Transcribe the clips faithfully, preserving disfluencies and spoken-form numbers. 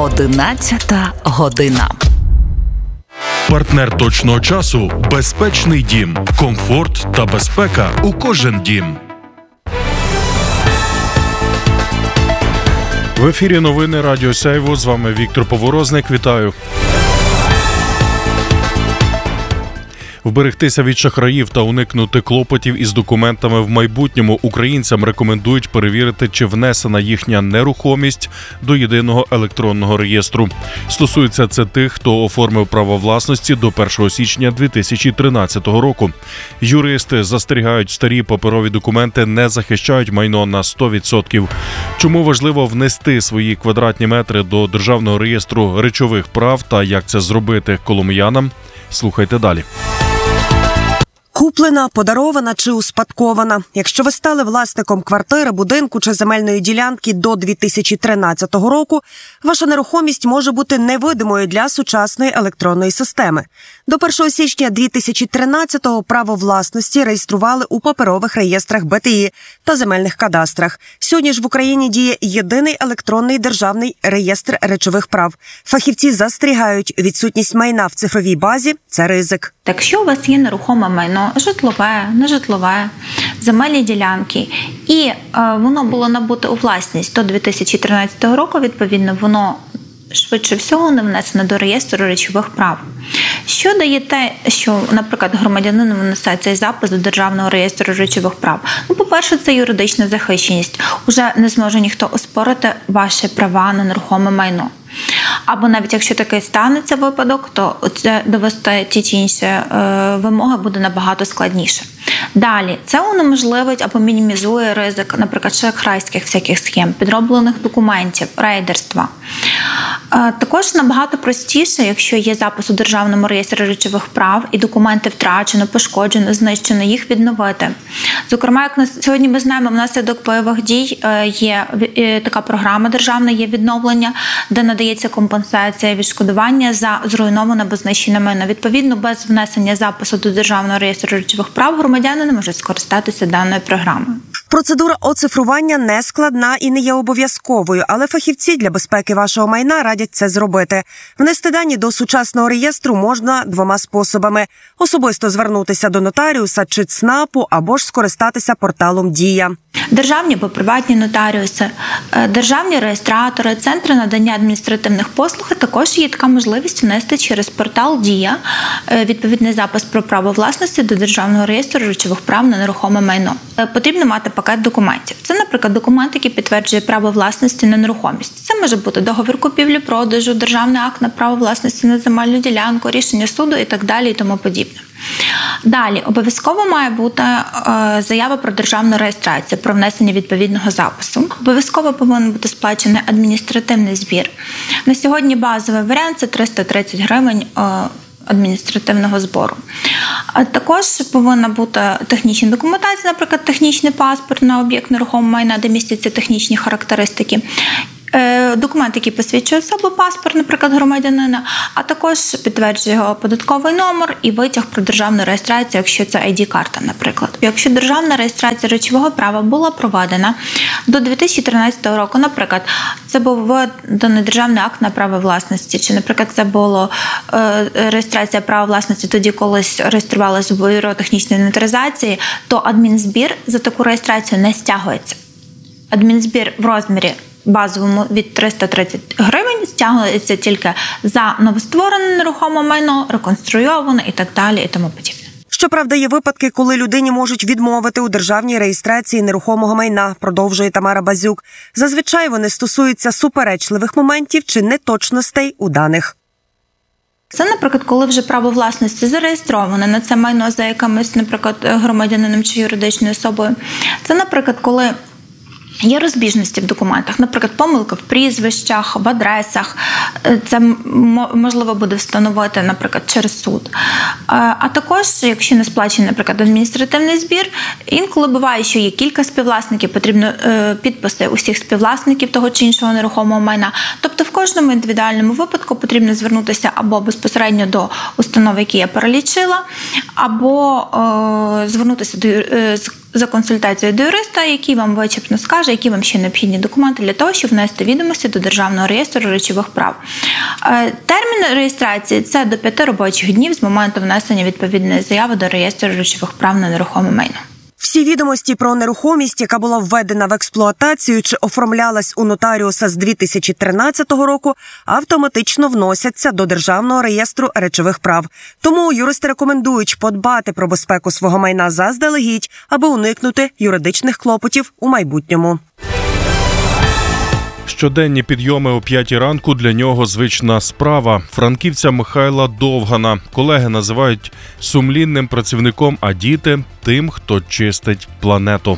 Одинадцята година. Партнер точного часу – безпечний дім. Комфорт та безпека у кожен дім. В ефірі новини Радіо Сяйво. З вами Віктор Поворозник. Вітаю. Вберегтися від шахраїв та уникнути клопотів із документами в майбутньому українцям рекомендують перевірити, чи внесена їхня нерухомість до єдиного електронного реєстру. Стосується це тих, хто оформив право власності до першого січня дві тисячі тринадцятого року. Юристи застерігають, старі паперові документи не захищають майно на сто відсотків. Чому важливо внести свої квадратні метри до Державного реєстру речових прав та як це зробити коломиянам? Слухайте далі. Куплена, подарована чи успадкована. Якщо ви стали власником квартири, будинку чи земельної ділянки до дві тисячі тринадцятого року, ваша нерухомість може бути невидимою для сучасної електронної системи. До першого січня дві тисячі тринадцятого право власності реєстрували у паперових реєстрах Б Т І та земельних кадастрах. Сьогодні ж в Україні діє єдиний електронний державний реєстр речових прав. Фахівці застерігають, відсутність майна в цифровій базі – це ризик. Якщо у вас є нерухоме майно, житлове, нежитлове, земельні ділянки, і е, воно було набуте у власність до дві тисячі тринадцятого року, відповідно, воно швидше всього не внесено до реєстру речових прав. Що дає те, що, наприклад, громадянин внесе цей запис до Державного реєстру речових прав? Ну, по-перше, це юридична захищеність. Уже не зможе ніхто оспорити ваші права на нерухоме майно. Або навіть якщо такий станеться випадок, то це довести ті чи інші е, вимоги буде набагато складніше. Далі, це унеможливить або мінімізує ризик, наприклад, шахрайських всяких схем, підроблених документів, рейдерства. Е, також набагато простіше, якщо є запис у Державному реєстрі речових прав і документи втрачено, пошкоджено, знищено, їх відновити. Зокрема, як на сьогодні ми знаємо, внаслідок бойових дій е, є е, така програма державна, є відновлення, де надається компенсація, відшкодування за зруйноване або знищене майно. Відповідно, без внесення запису до Державного реєстру речових прав громадяни не можуть скористатися даною програмою. Процедура оцифрування не складна і не є обов'язковою, але фахівці для безпеки вашого майна радять це зробити. Внести дані до сучасного реєстру можна двома способами. Особисто звернутися до нотаріуса чи ЦНАПу або ж скористатися порталом «Дія». Державні або приватні нотаріуси, державні реєстратори, центри надання адміністративних послуг, також є така можливість внести через портал «Дія» відповідний запис про право власності до Державного реєстру речових прав на нерухоме майно. Потрібно мати пакет документів. Це, наприклад, документ, який підтверджує право власності на нерухомість. Це може бути договір купівлі-продажу, державний акт на право власності на земельну ділянку, рішення суду і так далі і тому подібне. Далі, обов'язково має бути е, заява про державну реєстрацію, про внесення відповідного запису. Обов'язково повинен бути сплачений адміністративний збір. На сьогодні базовий варіант – це триста тридцять гривень е, адміністративного збору. А також повинна бути технічна документація, наприклад, технічний паспорт на об'єкт нерухомого майна, де містяться технічні характеристики. Документ, який посвідчує особу, паспорт, наприклад, громадянина, а також підтверджує його податковий номер і витяг про державну реєстрацію, якщо це ай ді-карта, наприклад. Якщо державна реєстрація речового права була проведена до дві тисячі тринадцятого року, наприклад, це був виданий державний акт на право власності, чи, наприклад, це була е, реєстрація права власності тоді, колись реєструвалася в бюро технічної інвентаризації, то адмінзбір за таку реєстрацію не стягується. Адмінзбір в розмірі базовому від триста тридцять гривень стягується тільки за новостворене нерухоме майно, реконструйоване і так далі і тому подібне. Щоправда, є випадки, коли людині можуть відмовити у державній реєстрації нерухомого майна, продовжує Тамара Базюк. Зазвичай вони стосуються суперечливих моментів чи неточностей у даних. Це, наприклад, коли вже право власності зареєстроване на це майно за якимось, наприклад, громадянином чи юридичною особою. Це, наприклад, коли є розбіжності в документах, наприклад, помилки в прізвищах, в адресах. Це можливо буде встановити, наприклад, через суд. А також, якщо не сплачений, наприклад, адміністративний збір, інколи буває, що є кілька співвласників, потрібно підписи усіх співвласників того чи іншого нерухомого майна. Тобто в кожному індивідуальному випадку потрібно звернутися або безпосередньо до установи, які я перелічила, або звернутися до за консультацією до юриста, який вам вичерпно скаже, які вам ще необхідні документи для того, щоб внести відомості до Державного реєстру речових прав. Термін реєстрації – це до п'яти робочих днів з моменту внесення відповідної заяви до реєстру речових прав на нерухоме майно. Всі відомості про нерухомість, яка була введена в експлуатацію чи оформлялась у нотаріуса з дві тисячі тринадцятого року, автоматично вносяться до Державного реєстру речових прав. Тому юристи рекомендують подбати про безпеку свого майна заздалегідь, аби уникнути юридичних клопотів у майбутньому. Щоденні підйоми о п'ятій ранку для нього звична справа. Франківця Михайла Довгана колеги називають сумлінним працівником, а діти – тим, хто чистить планету.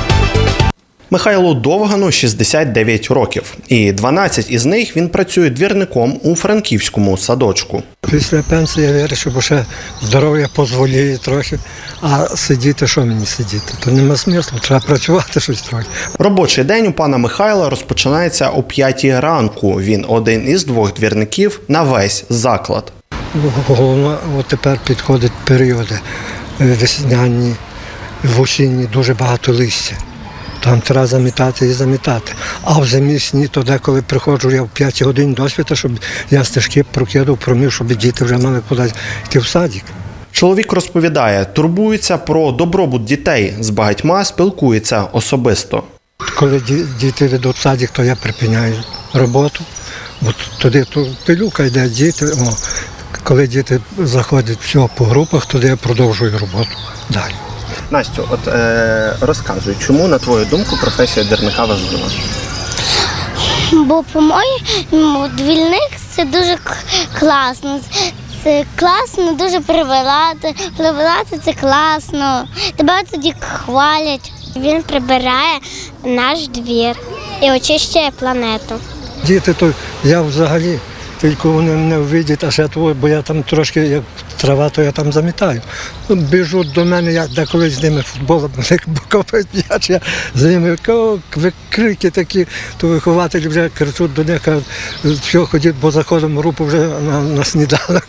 Михайлу Довгану шістдесят дев'ять років, і дванадцять із них він працює двірником у франківському садочку. Після пенсії я вирішив, бо ще здоров'я дозволяє трохи, а сидіти, що мені сидіти? То нема смислу, треба працювати щось трохи. Робочий день у пана Михайла розпочинається о п'ятій ранку. Він один із двох двірників на весь заклад. Головне, от тепер підходять періоди весняні, в осінні дуже багато листя. Там треба замітати і замітати. А в зимі сні, то деколи приходжу я в п'ятій годині досвіта, щоб я стежки прокидав, промів, щоб діти вже мали кудись йти в садик. Чоловік розповідає, турбується про добробут дітей, з багатьма спілкується особисто. Коли діти ведуть в садик, то я припиняю роботу, бо туди то пилюка йде, діти. О, коли діти заходять все по групах, тоді я продовжую роботу далі. Настю, от е, розказуй, чому, на твою думку, професія двірника важлива? Бо, по-моєму, двірник – це дуже класно. Це класно дуже прибирати. Прибирати – це класно. Тебе тоді хвалять. Він прибирає наш двір і очищує планету. Діти, то я взагалі, тільки вони не вийдуть, а ще того, бо я там трошки, як трава, то я там замітаю. Біжуть до мене, я деколи з ними футболом копають м'яч, я з ними крики такі, то вихователі вже кричуть до них, кажуть, що ходять, бо заходимо в групу вже на, на сніданок.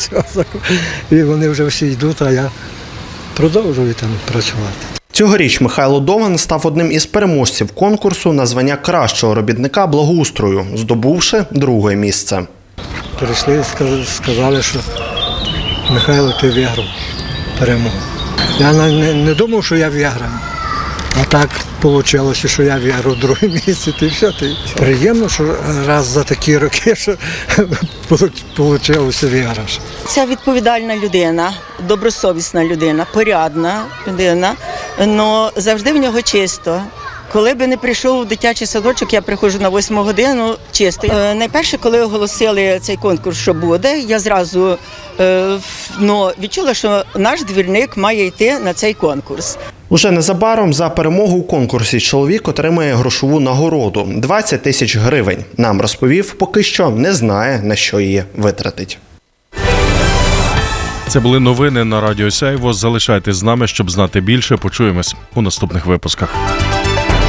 І вони вже всі йдуть, а я продовжую там працювати. Цьогоріч Михайло Довган став одним із переможців конкурсу на звання кращого робітника благоустрою, здобувши друге місце. Прийшли і сказали, що Михайло, ти виграв перемогу. Я не, не думав, що я виграю. А так вийшло, що я виграв друге місце, і все. Ти. Приємно, що раз за такі роки, що вийшло виграш. Це відповідальна людина, добросовісна людина, порядна людина, але завжди в нього чисто. Коли би не прийшов у дитячий садочок, я приходжу на восьму годину чистий. Е, найперше, коли оголосили цей конкурс, що буде, я зразу е, ну, відчула, що наш двірник має йти на цей конкурс. Уже незабаром за перемогу у конкурсі чоловік отримає грошову нагороду – двадцять тисяч гривень. Нам розповів, поки що не знає, на що її витратить. Це були новини на Радіо Сяйво. Залишайтесь з нами, щоб знати більше. Почуємось у наступних випусках.